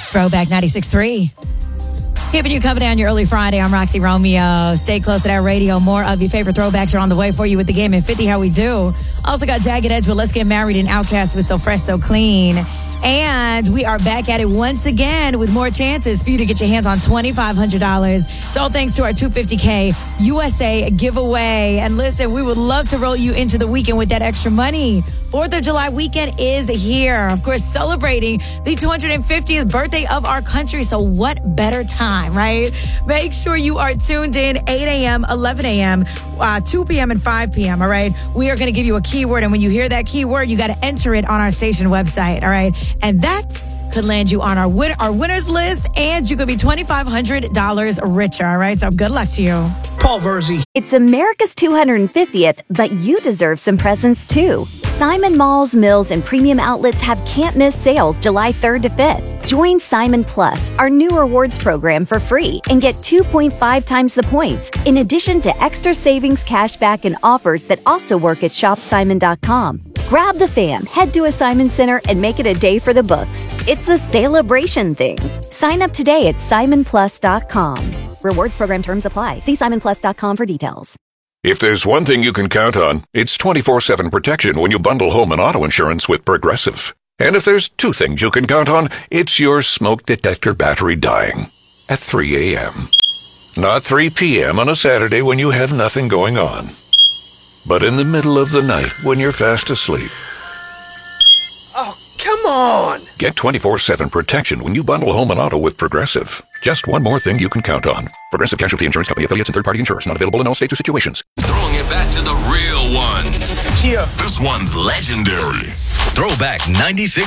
Throwback 96.3. Keeping you company on your early Friday. I'm Roxy Romeo. Stay close to that radio. More of your favorite throwbacks are on the way for you with the Game in 50. How we do. Also got Jagged Edge with Let's Get Married and Outkast with So Fresh, So Clean. And we are back at it once again with more chances for you to get your hands on $2,500. It's all thanks to our $250K USA giveaway. And listen, we would love to roll you into the weekend with that extra money. 4th of July weekend is here. Of course, celebrating the 250th birthday of our country. So what better time, right? Make sure you are tuned in 8 a.m., 11 a.m., 2 p.m., and 5 p.m., all right? We are going to give you a keyword. And when you hear that keyword, you got to enter it on our station website, all right? And that could land you on our winners list, and you could be $2,500 richer, all right? So good luck to you. Paul Verzi. It's America's 250th, but you deserve some presents too. Simon Malls, Mills, and Premium Outlets have can't-miss sales July 3rd to 5th. Join Simon Plus, our new rewards program, for free and get 2.5 times the points, in addition to extra savings, cashback, and offers that also work at shopsimon.com. Grab the fam, head to a Simon Center, and make it a day for the books. It's a celebration thing. Sign up today at simonplus.com. Rewards program terms apply. See simonplus.com for details. If there's one thing you can count on, it's 24/7 protection when you bundle home and auto insurance with Progressive. And if there's two things you can count on, it's your smoke detector battery dying at 3 a.m. Not 3 p.m. on a Saturday when you have nothing going on, but in the middle of the night when you're fast asleep. Oh, come on! Get 24/7 protection when you bundle home and auto with Progressive. Just one more thing you can count on. Progressive Casualty Insurance Company, affiliates, and third-party insurers. Not available in all states or situations. Throwing it back to the real ones. Yeah. This one's legendary. Throwback 96.